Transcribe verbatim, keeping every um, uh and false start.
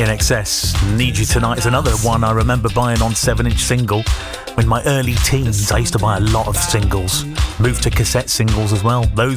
I N X S, Need You Tonight is another one I remember buying on seven inch single. In my early teens, I used to buy a lot of singles. Moved to cassette singles as well. Those